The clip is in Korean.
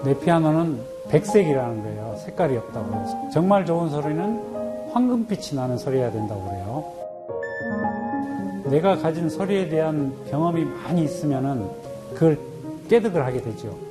내 피아노는 백색이라는 거예요. 색깔이 없다고. 정말 좋은 소리는 황금빛이 나는 소리여야 된다고 그래요. 내가 가진 소리에 대한 경험이 많이 있으면은 그걸 깨득을 하게 되죠.